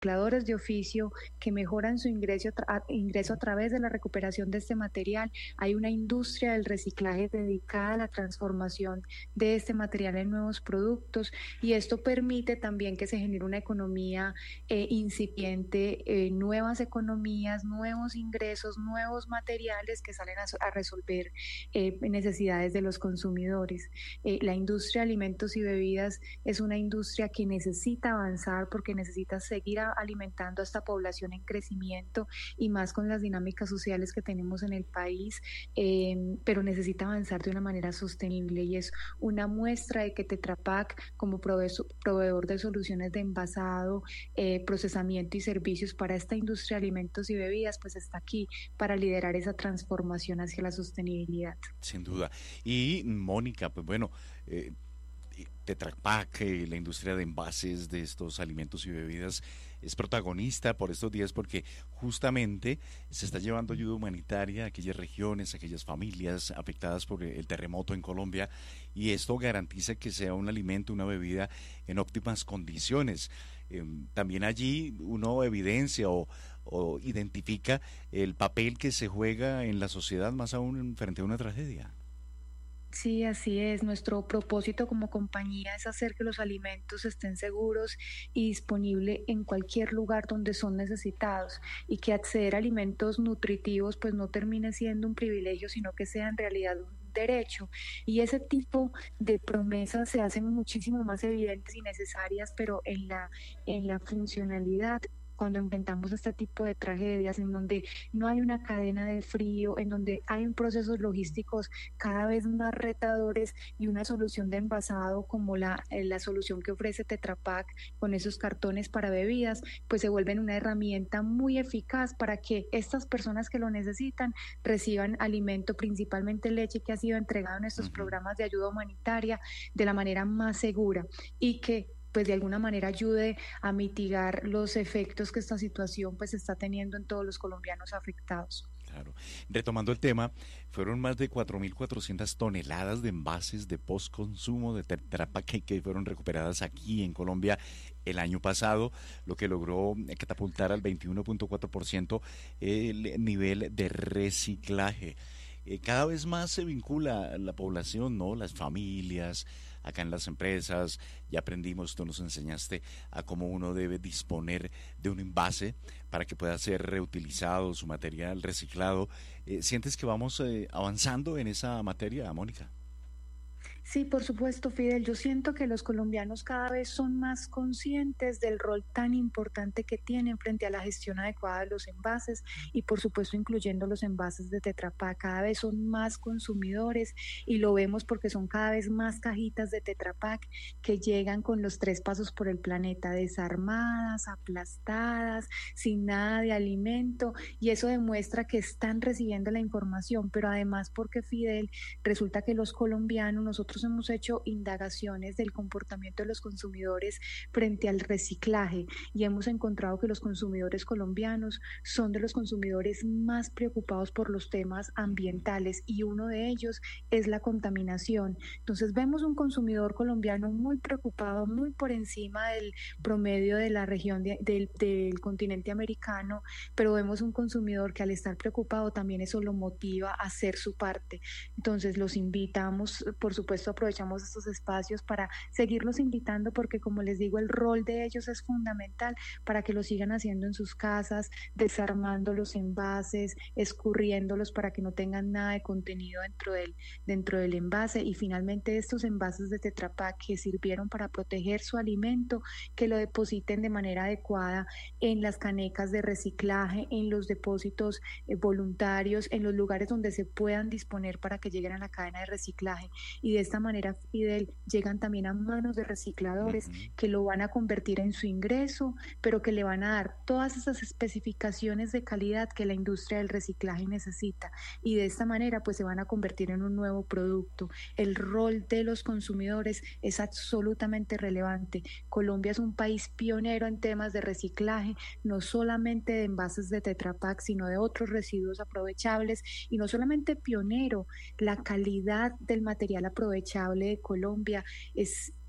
recicladores de oficio que mejoran su ingreso a través de la recuperación de este material. Hay una industria del reciclaje dedicada a la transformación de este material en nuevos productos y esto permite también que se genere una economía incipiente, nuevas economías, nuevos ingresos, nuevos materiales que salen a resolver necesidades de los consumidores. La industria de alimentos y bebidas es una industria que necesita avanzar porque necesita seguir alimentando a esta población en crecimiento y más con las dinámicas sociales que tenemos en el país, pero necesita avanzar de una manera sostenible y es una muestra de que Tetra Pak como proveedor de soluciones de envasado, procesamiento y servicios para esta industria de alimentos y bebidas, pues está aquí para liderar esa transformación hacia la sostenibilidad. Sin duda. Y Mónica, pues bueno, Tetra Pak, la industria de envases de estos alimentos y bebidas, es protagonista por estos días porque justamente se está llevando ayuda humanitaria a aquellas regiones, a aquellas familias afectadas por el terremoto en Colombia, y esto garantiza que sea un alimento, una bebida en óptimas condiciones. También allí uno evidencia o identifica el papel que se juega en la sociedad, más aún frente a una tragedia. Sí, así es. Nuestro propósito como compañía es hacer que los alimentos estén seguros y disponibles en cualquier lugar donde son necesitados y que acceder a alimentos nutritivos pues no termine siendo un privilegio, sino que sea en realidad un derecho. Y ese tipo de promesas se hacen muchísimo más evidentes y necesarias, pero en la funcionalidad cuando enfrentamos este tipo de tragedias en donde no hay una cadena de frío, en donde hay un procesos logísticos cada vez más retadores y una solución de envasado como la solución que ofrece Tetra Pak con esos cartones para bebidas, pues se vuelven una herramienta muy eficaz para que estas personas que lo necesitan reciban alimento, principalmente leche que ha sido entregado en estos Ujú. programas de ayuda humanitaria de la manera más segura y que pues de alguna manera ayude a mitigar los efectos que esta situación pues está teniendo en todos los colombianos afectados. Claro. Retomando el tema, fueron más de 4.400 toneladas de envases de postconsumo de Tetra Pak que fueron recuperadas aquí en Colombia el año pasado, lo que logró catapultar al 21.4% el nivel de reciclaje. Cada vez más se vincula la población, ¿no? Las familias, acá en las empresas, ya aprendimos, tú nos enseñaste a cómo uno debe disponer de un envase para que pueda ser reutilizado, su material reciclado. ¿Sientes que vamos avanzando en esa materia, Mónica? Sí, por supuesto, Fidel. Yo siento que los colombianos cada vez son más conscientes del rol tan importante que tienen frente a la gestión adecuada de los envases y, por supuesto, incluyendo los envases de Tetra Pak. Cada vez son más consumidores y lo vemos porque son cada vez más cajitas de Tetra Pak que llegan con los tres pasos por el planeta, desarmadas, aplastadas, sin nada de alimento y eso demuestra que están recibiendo la información, pero además porque Fidel resulta que los colombianos, nosotros hemos hecho indagaciones del comportamiento de los consumidores frente al reciclaje y hemos encontrado que los consumidores colombianos son de los consumidores más preocupados por los temas Ujú. ambientales y uno de ellos es la contaminación. Entonces vemos un consumidor colombiano muy preocupado, muy por encima del promedio de la región del continente americano, pero vemos un consumidor que al estar preocupado también eso lo motiva a hacer su parte. Entonces los invitamos, por supuesto aprovechamos estos espacios para seguirlos invitando porque como les digo, el rol de ellos es fundamental para que lo sigan haciendo en sus casas, desarmando los envases, escurriéndolos para que no tengan nada de contenido dentro del envase y finalmente estos envases de Tetra Pak que sirvieron para proteger su alimento, que lo depositen de manera adecuada en las canecas de reciclaje, en los depósitos voluntarios, en los lugares donde se puedan disponer para que lleguen a la cadena de reciclaje. Y de esta manera, Fidel, llegan también a manos de recicladores Ujú. que lo van a convertir en su ingreso, pero que le van a dar todas esas especificaciones de calidad que la industria del reciclaje necesita. Y de esta manera, pues se van a convertir en un nuevo producto. El rol de los consumidores es absolutamente relevante. Colombia es un país pionero en temas de reciclaje, no solamente de envases de Tetra Pak, sino de otros residuos aprovechables y no solamente pionero, la calidad del material aprovechable de Colombia es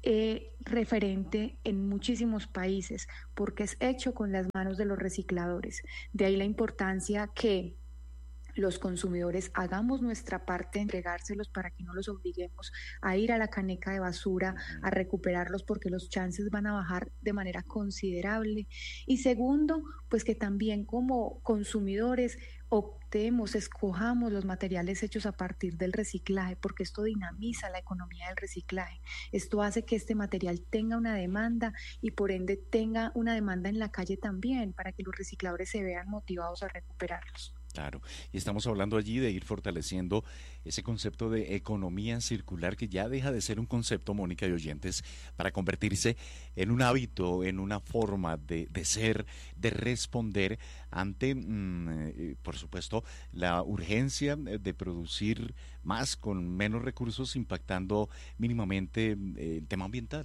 referente en muchísimos países porque es hecho con las manos de los recicladores. De ahí la importancia que los consumidores hagamos nuestra parte de entregárselos para que no los obliguemos a ir a la caneca de basura a recuperarlos porque los chances van a bajar de manera considerable. Y segundo, pues que también como consumidores optemos, escojamos los materiales hechos a partir del reciclaje, porque esto dinamiza la economía del reciclaje. Esto hace que este material tenga una demanda y por ende tenga una demanda en la calle también, para que los recicladores se vean motivados a recuperarlos. Claro, y estamos hablando allí de ir fortaleciendo ese concepto de economía circular que ya deja de ser un concepto, Mónica y oyentes, para convertirse en un hábito, en una forma de ser, de responder ante, por supuesto, la urgencia de producir más con menos recursos, impactando mínimamente el tema ambiental.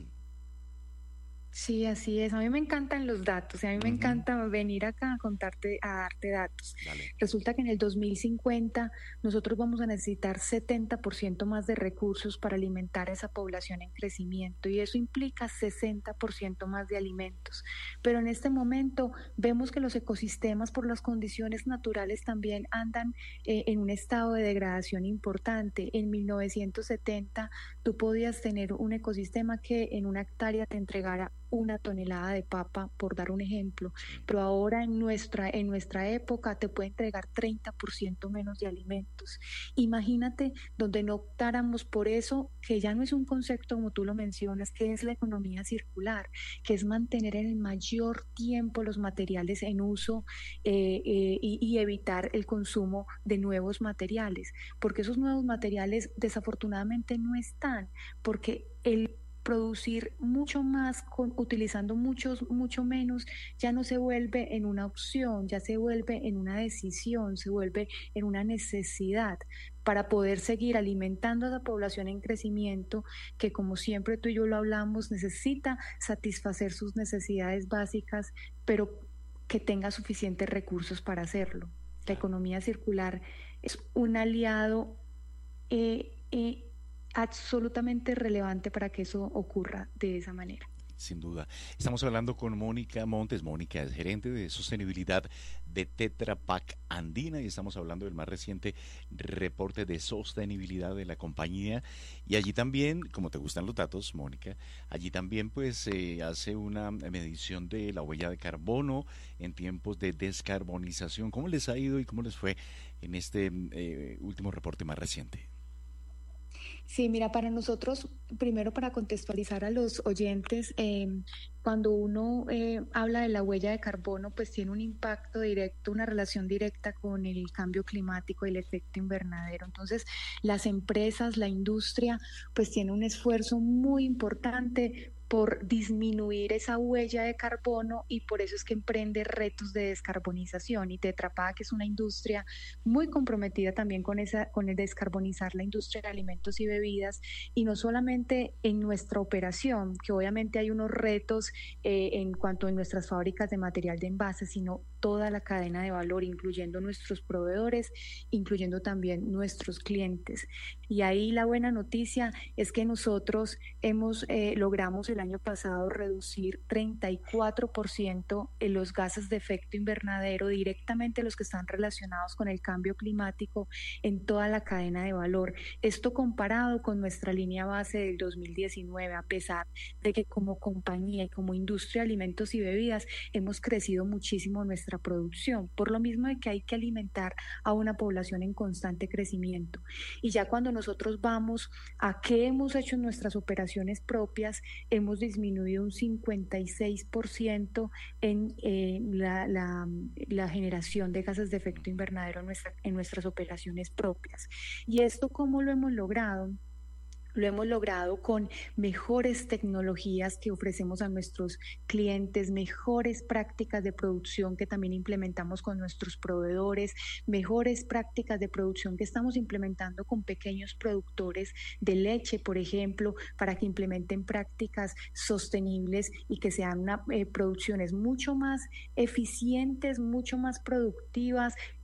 Sí, así es. A mí me encantan los datos y a mí me Ujú. encanta venir acá a contarte, a darte datos. Dale. Resulta que en el 2050 nosotros vamos a necesitar 70% más de recursos para alimentar a esa población en crecimiento y eso implica 60% más de alimentos. Pero en este momento vemos que los ecosistemas por las condiciones naturales también andan en un estado de degradación importante. En 1970 tú podías tener un ecosistema que en una hectárea te entregara 1 tonelada de papa, por dar un ejemplo, Sí. pero ahora en nuestra época te puede entregar 30% menos de alimentos. Imagínate donde no optáramos por eso, que ya no es un concepto como tú lo mencionas, que es la economía circular, que es mantener en el mayor tiempo los materiales en uso y evitar el consumo de nuevos materiales, porque esos nuevos materiales desafortunadamente no están, porque el producir mucho más utilizando mucho menos ya no se vuelve en una opción, ya se vuelve en una decisión, se vuelve en una necesidad para poder seguir alimentando a la población en crecimiento que, como siempre tú y yo lo hablamos, necesita satisfacer sus necesidades básicas, pero que tenga suficientes recursos para hacerlo. La Claro. economía circular es un aliado absolutamente relevante para que eso ocurra de esa manera. Sin duda. Estamos hablando con Mónica Montes. Mónica es gerente de sostenibilidad de Tetra Pak Andina y estamos hablando del más reciente reporte de sostenibilidad de la compañía. Y allí también, como te gustan los datos, Mónica, allí también pues se hace una medición de la huella de carbono en tiempos de descarbonización. ¿Cómo les ha ido y cómo les fue en este último reporte más reciente? Sí, mira, para nosotros, primero para contextualizar a los oyentes, cuando uno habla de la huella de carbono, pues tiene un impacto directo, una relación directa con el cambio climático y el efecto invernadero. Entonces, las empresas, la industria, pues tiene un esfuerzo muy importante por disminuir esa huella de carbono y por eso es que emprende retos de descarbonización. Y Tetra Pak es una industria muy comprometida también con el descarbonizar la industria de alimentos y bebidas, y no solamente en nuestra operación, que obviamente hay unos retos en cuanto a nuestras fábricas de material de envase, sino toda la cadena de valor, incluyendo nuestros proveedores, incluyendo también nuestros clientes. Y ahí la buena noticia es que nosotros logramos el año pasado reducir 34% en los gases de efecto invernadero, directamente los que están relacionados con el cambio climático en toda la cadena de valor. Esto comparado con nuestra línea base del 2019, a pesar de que como compañía y como industria de alimentos y bebidas hemos crecido muchísimo nuestra producción, por lo mismo de que hay que alimentar a una población en constante crecimiento. Y ya cuando nosotros vamos a qué hemos hecho en nuestras operaciones propias, hemos disminuido un 56% en la generación de gases de efecto invernadero en nuestras operaciones propias. ¿Y esto cómo lo hemos logrado? Lo hemos logrado con mejores tecnologías que ofrecemos a nuestros clientes, mejores prácticas de producción que también implementamos con nuestros proveedores, mejores prácticas de producción que estamos implementando con pequeños productores de leche, por ejemplo, para que implementen prácticas sostenibles y que sean producciones mucho más eficientes, mucho más productivas,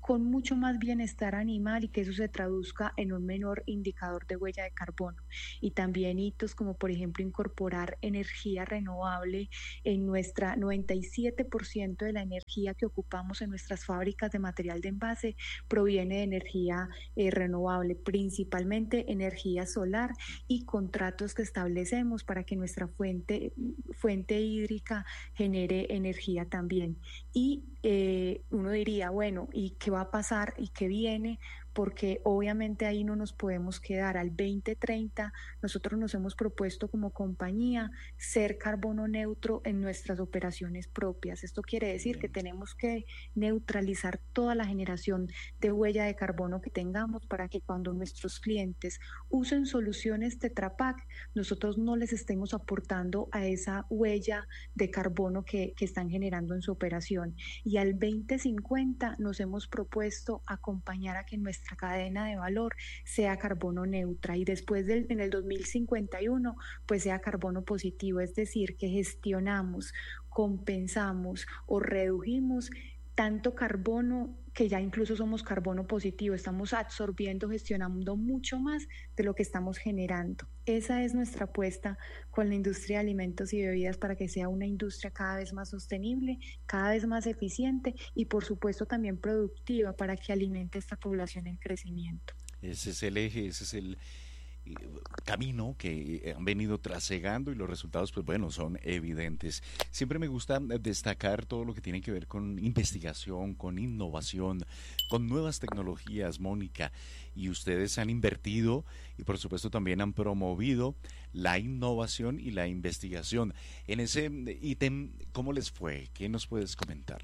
con mucho más bienestar animal y que eso se traduzca en un menor indicador de huella de carbono. Y también hitos como por ejemplo incorporar energía renovable en nuestra 97% de la energía que ocupamos en nuestras fábricas de material de envase proviene de energía renovable, principalmente energía solar y contratos que establecemos para que nuestra fuente hídrica genere energía también. Y uno diría, bueno, ¿y qué va a pasar y qué viene? Porque obviamente ahí no nos podemos quedar. Al 2030 nosotros nos hemos propuesto como compañía ser carbono neutro en nuestras operaciones propias. Esto quiere decir que Bien. tenemos que neutralizar toda la generación de huella de carbono que tengamos para que cuando nuestros clientes usen soluciones Tetra Pak, nosotros no les estemos aportando a esa huella de carbono que están generando en su operación. Y al 2050 nos hemos propuesto acompañar a que nuestra cadena de valor sea carbono neutra y después en el 2051 pues sea carbono positivo, es decir, que gestionamos, compensamos o redujimos tanto carbono que ya incluso somos carbono positivo, estamos absorbiendo, gestionando mucho más de lo que estamos generando. Esa es nuestra apuesta con la industria de alimentos y bebidas para que sea una industria cada vez más sostenible, cada vez más eficiente y por supuesto también productiva para que alimente esta población en crecimiento. Ese es el eje, ese es el eh, camino que han venido trasegando y los resultados, pues bueno, son evidentes. Siempre me gusta destacar todo lo que tiene que ver con investigación, con innovación, con nuevas tecnologías, Mónica. Y ustedes han invertido y por supuesto también han promovido la innovación y la investigación. En ese ítem, ¿cómo les fue? ¿Qué nos puedes comentar?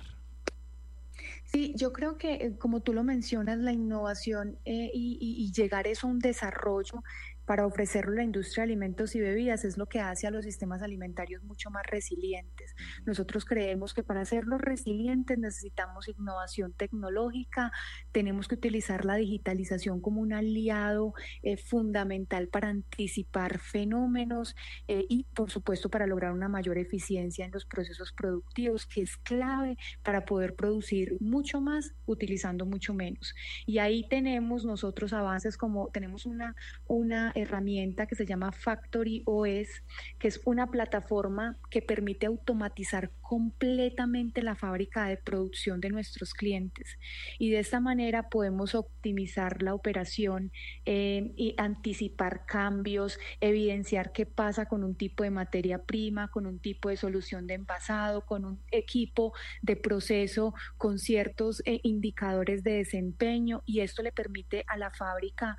Sí, yo creo que como tú lo mencionas, la innovación y llegar eso a un desarrollo para ofrecerlo a la industria de alimentos y bebidas es lo que hace a los sistemas alimentarios mucho más resilientes. Ujú. Nosotros creemos que para hacerlos resilientes necesitamos innovación tecnológica, tenemos que utilizar la digitalización como un aliado fundamental para anticipar fenómenos y por supuesto para lograr una mayor eficiencia en los procesos productivos, que es clave para poder producir mucho más utilizando mucho menos. Y ahí tenemos nosotros avances como tenemos una herramienta que se llama Factory OS, que es una plataforma que permite automatizar completamente la fábrica de producción de nuestros clientes. Y de esta manera podemos optimizar la operación y anticipar cambios, evidenciar qué pasa con un tipo de materia prima, con un tipo de solución de envasado, con un equipo de proceso, con ciertos indicadores de desempeño y esto le permite a la fábrica,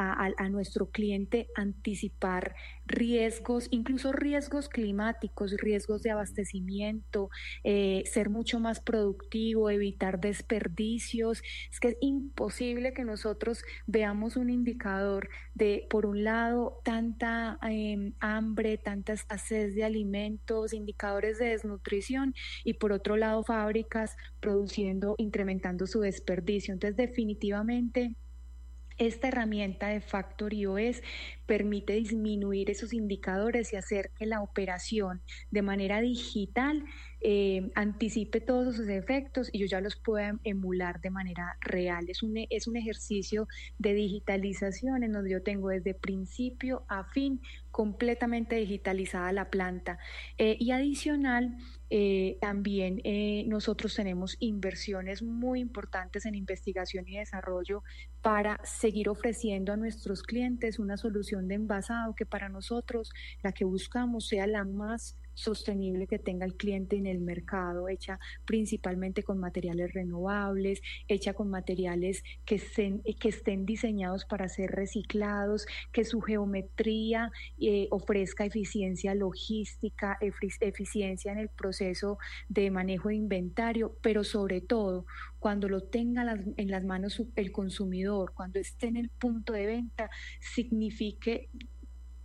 a nuestro cliente anticipar riesgos, incluso riesgos climáticos, riesgos de abastecimiento, ser mucho más productivo, evitar desperdicios. Es que es imposible que nosotros veamos un indicador de, por un lado, tanta hambre, tanta escasez de alimentos, indicadores de desnutrición y por otro lado fábricas produciendo, incrementando su desperdicio. Entonces, definitivamente esta herramienta de Factory OS permite disminuir esos indicadores y hacer que la operación de manera digital anticipe todos esos efectos y yo ya los pueda emular de manera real. Es un ejercicio de digitalización en donde yo tengo desde principio a fin completamente digitalizada la planta. Y adicional, también nosotros tenemos inversiones muy importantes en investigación y desarrollo para seguir ofreciendo a nuestros clientes una solución de envasado que para nosotros la que buscamos sea la más sostenible que tenga el cliente en el mercado, hecha principalmente con materiales renovables, hecha con materiales que estén diseñados para ser reciclados, que su geometría ofrezca eficiencia logística, eficiencia en el proceso de manejo de inventario, pero sobre todo cuando lo tenga en las manos el consumidor, cuando esté en el punto de venta, signifique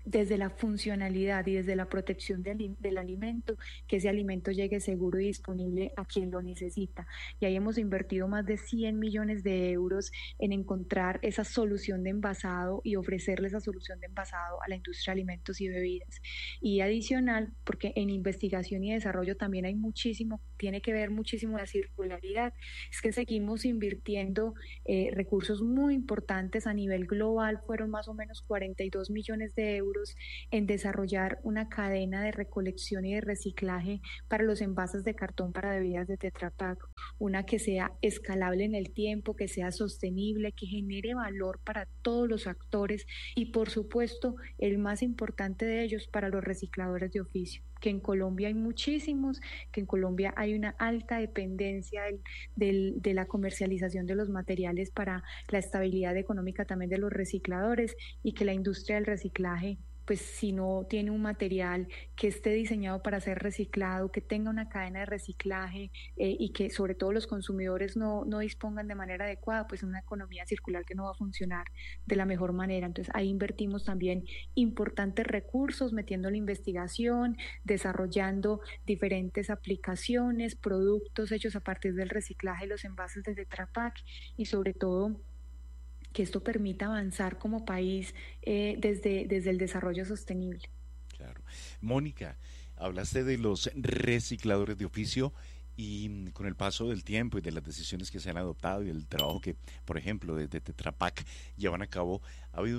desde la funcionalidad y desde la protección del alimento, que ese alimento llegue seguro y disponible a quien lo necesita. Y ahí hemos invertido más de 100 millones de euros en encontrar esa solución de envasado y ofrecerle esa solución de envasado a la industria de alimentos y bebidas. Y adicional, porque en investigación y desarrollo también hay muchísimo, tiene que ver muchísimo la circularidad, es que seguimos invirtiendo recursos muy importantes a nivel global, fueron más o menos 42 millones de euros en desarrollar una cadena de recolección y de reciclaje para los envases de cartón para bebidas de Tetra Pak, una que sea escalable en el tiempo, que sea sostenible, que genere valor para todos los actores y por supuesto el más importante de ellos para los recicladores de oficio, que en Colombia hay muchísimos, que en Colombia hay una alta dependencia de la comercialización de los materiales para la estabilidad económica también de los recicladores y que la industria del reciclaje pues si no tiene un material que esté diseñado para ser reciclado, que tenga una cadena de reciclaje y que sobre todo los consumidores no dispongan de manera adecuada, pues es una economía circular que no va a funcionar de la mejor manera. Entonces ahí invertimos también importantes recursos, metiendo la investigación, desarrollando diferentes aplicaciones, productos hechos a partir del reciclaje de los envases de Tetra Pak y sobre todo que esto permita avanzar como país desde el desarrollo sostenible. Claro. Mónica, hablaste de los recicladores de oficio y con el paso del tiempo y de las decisiones que se han adoptado y el trabajo que, por ejemplo, desde Tetra Pak llevan a cabo, ha habido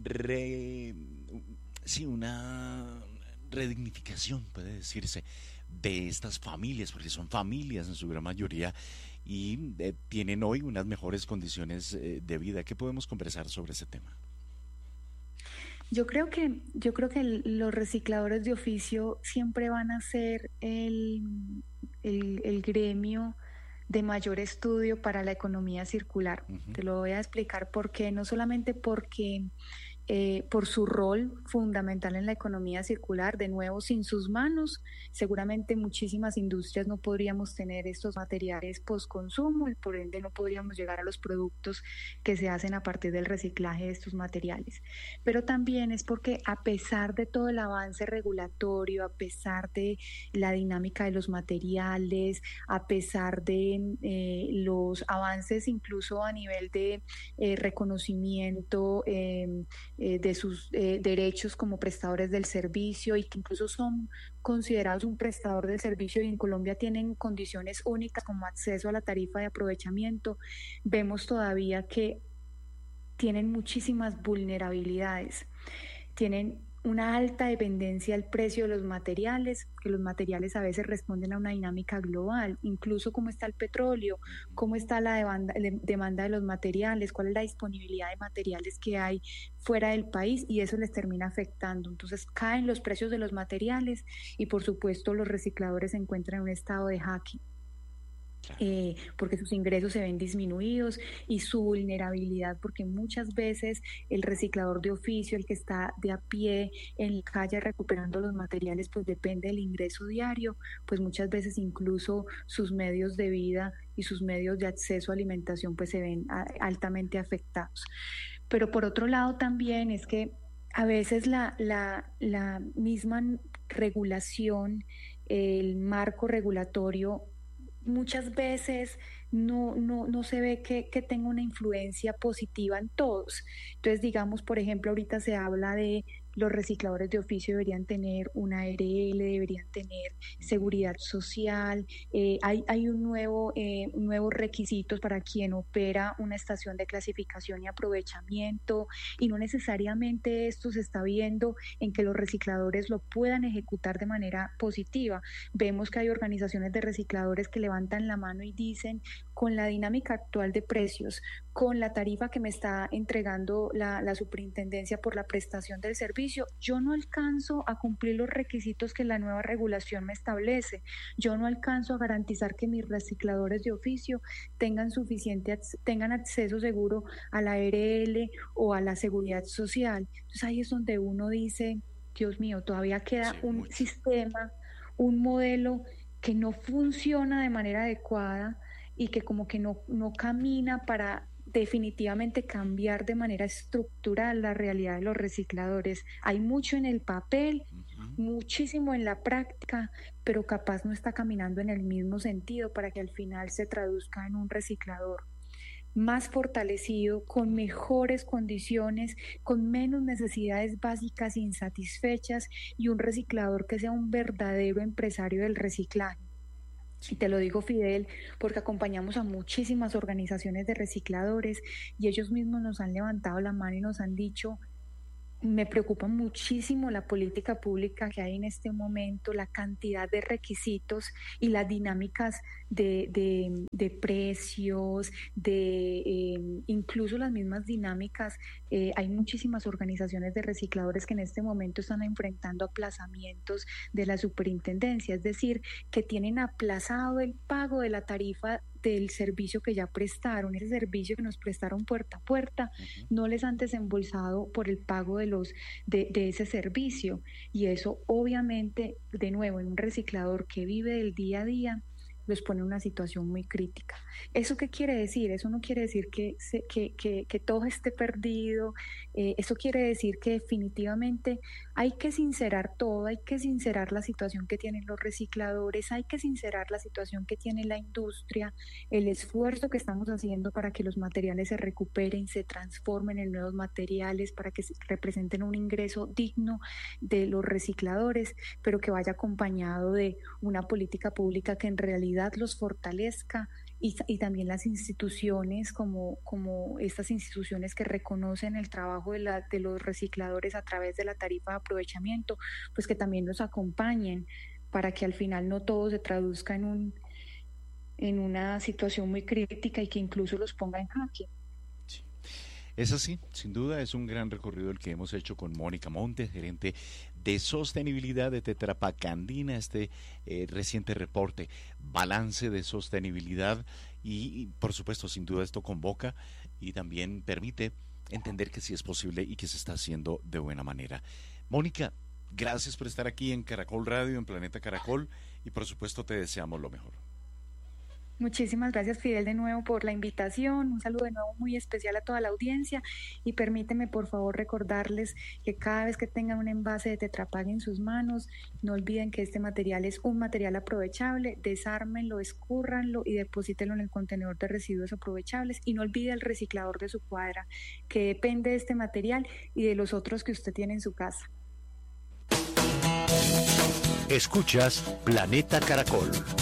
una redignificación, puede decirse, de estas familias, porque son familias en su gran mayoría y tienen hoy unas mejores condiciones de vida. ¿Qué podemos conversar sobre ese tema? Yo creo que los recicladores de oficio siempre van a ser el gremio de mayor estudio para la economía circular. Ujú. Te lo voy a explicar por qué, no solamente porque por su rol fundamental en la economía circular. De nuevo, sin sus manos, seguramente muchísimas industrias no podríamos tener estos materiales post-consumo y por ende no podríamos llegar a los productos que se hacen a partir del reciclaje de estos materiales. Pero también es porque a pesar de todo el avance regulatorio, a pesar de la dinámica de los materiales, a pesar de los avances incluso a nivel de reconocimiento, de sus derechos como prestadores del servicio y que incluso son considerados un prestador del servicio y en Colombia tienen condiciones únicas como acceso a la tarifa de aprovechamiento, vemos todavía que tienen muchísimas vulnerabilidades, tienen una alta dependencia al precio de los materiales, que los materiales a veces responden a una dinámica global, incluso cómo está el petróleo, cómo está la demanda de los materiales, cuál es la disponibilidad de materiales que hay fuera del país y eso les termina afectando. Entonces caen los precios de los materiales y por supuesto los recicladores se encuentran en un estado de jaque Claro. porque sus ingresos se ven disminuidos y su vulnerabilidad, porque muchas veces el reciclador de oficio, el que está de a pie en la calle recuperando los materiales, pues depende del ingreso diario, pues muchas veces incluso sus medios de vida y sus medios de acceso a alimentación pues se ven altamente afectados. Pero por otro lado también es que a veces la misma regulación, el marco regulatorio muchas veces no se ve que tenga una influencia positiva en todos. Entonces, digamos, por ejemplo, ahorita se habla de los recicladores de oficio deberían tener una ARL, deberían tener seguridad social, hay nuevos requisitos para quien opera una estación de clasificación y aprovechamiento, y no necesariamente esto se está viendo en que los recicladores lo puedan ejecutar de manera positiva. Vemos que hay organizaciones de recicladores que levantan la mano y dicen, con la dinámica actual de precios, con la tarifa que me está entregando la superintendencia por la prestación del servicio, yo no alcanzo a cumplir los requisitos que la nueva regulación me establece. Yo no alcanzo a garantizar que mis recicladores de oficio tengan acceso seguro a la ARL o a la seguridad social. Entonces ahí es donde uno dice, Dios mío, todavía queda Sí, un mucho. sistema, un modelo que no funciona de manera adecuada y que como que no camina para definitivamente cambiar de manera estructural la realidad de los recicladores. Hay mucho en el papel, muchísimo en la práctica, pero capaz no está caminando en el mismo sentido para que al final se traduzca en un reciclador más fortalecido, con mejores condiciones, con menos necesidades básicas insatisfechas y un reciclador que sea un verdadero empresario del reciclaje. Y te lo digo, Fidel, porque acompañamos a muchísimas organizaciones de recicladores y ellos mismos nos han levantado la mano y nos han dicho: me preocupa muchísimo la política pública que hay en este momento, la cantidad de requisitos y las dinámicas de precios, incluso las mismas dinámicas. Hay muchísimas organizaciones de recicladores que en este momento están enfrentando aplazamientos de la superintendencia, es decir, que tienen aplazado el pago de la tarifa del servicio que ya prestaron, ese servicio que nos prestaron puerta a puerta, no les han desembolsado por el pago de ese servicio. Y eso obviamente, de nuevo, en un reciclador que vive del día a día, los pone en una situación muy crítica. ¿Eso qué quiere decir? Eso no quiere decir que todo esté perdido, eso quiere decir que definitivamente hay que sincerar todo, hay que sincerar la situación que tienen los recicladores, hay que sincerar la situación que tiene la industria, el esfuerzo que estamos haciendo para que los materiales se recuperen, se transformen en nuevos materiales, para que representen un ingreso digno de los recicladores, pero que vaya acompañado de una política pública que en realidad los fortalezca, y también las instituciones como estas instituciones que reconocen el trabajo de los recicladores a través de la tarifa de aprovechamiento, pues que también los acompañen para que al final no todo se traduzca en una situación muy crítica y que incluso los ponga en jaque. Sí. Es así, sin duda es un gran recorrido el que hemos hecho con Mónica Montes, gerente de sostenibilidad de Tetra Pak Andina, reciente reporte, balance de sostenibilidad y por supuesto sin duda esto convoca y también permite entender que sí es posible y que se está haciendo de buena manera. Mónica, gracias por estar aquí en Caracol Radio, en Planeta Caracol, y por supuesto te deseamos lo mejor. Muchísimas gracias, Fidel, de nuevo por la invitación. Un saludo de nuevo muy especial a toda la audiencia y permíteme por favor recordarles que cada vez que tengan un envase de Tetra Pak en sus manos, no olviden que este material es un material aprovechable, desármenlo, escúrranlo y deposítenlo en el contenedor de residuos aprovechables, y no olvide el reciclador de su cuadra, que depende de este material y de los otros que usted tiene en su casa. Escuchas Planeta Caracol.